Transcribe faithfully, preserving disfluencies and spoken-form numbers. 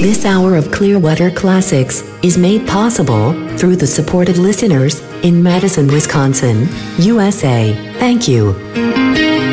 This hour of Clearwater Classics is made possible through the support of listeners in Madison, Wisconsin, U S A. Thank you.